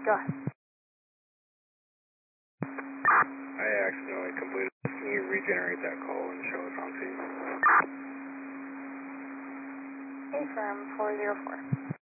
Go ahead. I accidentally completed this. Can you regenerate that call and show us on scene? Confirm 404.